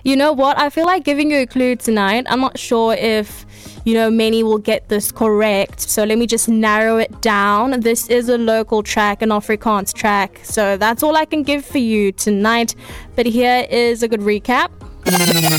You know what? I feel like giving you a clue tonight. I'm not sure if, many will get this correct. So let me just narrow it down. This is a local track, an Afrikaans track. So that's all I can give for you tonight. But here is a good recap.